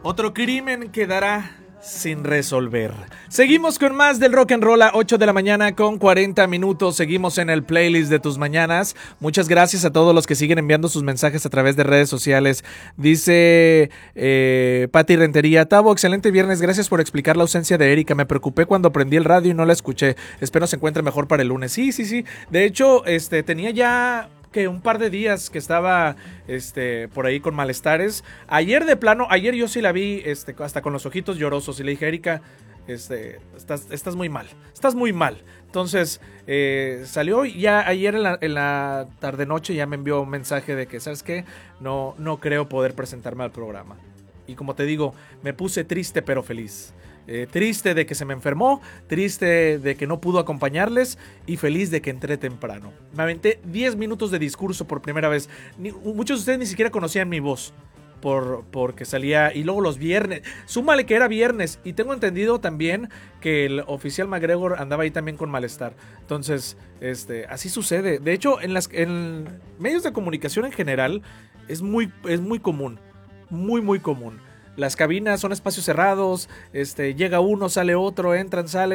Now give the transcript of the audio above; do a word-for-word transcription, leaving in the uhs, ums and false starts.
Otro crimen quedará sin resolver. Seguimos con más del rock and roll a ocho de la mañana con cuarenta minutos. Seguimos en el playlist de tus mañanas. Muchas gracias a todos los que siguen enviando sus mensajes a través de redes sociales. Dice eh, Pati Rentería: Tavo, excelente viernes, gracias por explicar la ausencia de Erika. Me preocupé cuando prendí el radio y no la escuché. Espero se encuentre mejor para el lunes. Sí, sí, sí. De hecho, este tenía ya que un par de días que estaba este por ahí con malestares. Ayer de plano, ayer yo sí la vi este hasta con los ojitos llorosos y le dije: Erika, este estás, estás muy mal, estás muy mal. Entonces eh, salió ya ayer en la, en la tarde noche, ya me envió un mensaje de que, ¿sabes qué? No, no creo poder presentarme al programa. Y como te digo, me puse triste pero feliz. Eh, triste de que se me enfermó, triste de que no pudo acompañarles y feliz de que entré temprano. Me aventé diez minutos de discurso por primera vez. Ni, muchos de ustedes ni siquiera conocían mi voz por, porque salía. Y luego los viernes, súmale que era viernes. Y tengo entendido también que el oficial McGregor andaba ahí también con malestar. Entonces, este, así sucede. De hecho, en, las, en medios de comunicación en general es muy, es muy común. Muy, muy común. Las cabinas son espacios cerrados, este, llega uno, sale otro, entran, salen.